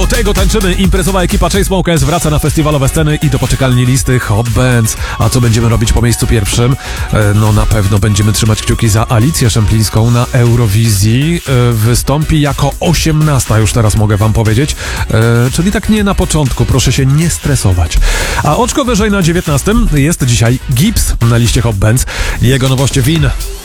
Do tego tańczymy. Imprezowa ekipa Chainsmokers wraca na festiwalowe sceny i do poczekalni listy Hot Bands. A co będziemy robić po miejscu pierwszym? No na pewno będziemy trzymać kciuki za Alicję Szemplińską na Eurowizji. Wystąpi jako 18, już teraz mogę wam powiedzieć. Czyli tak nie na początku, proszę się nie stresować. A oczko wyżej na 19 jest dzisiaj Gibbs na liście Hot Bands. Jego nowość Win.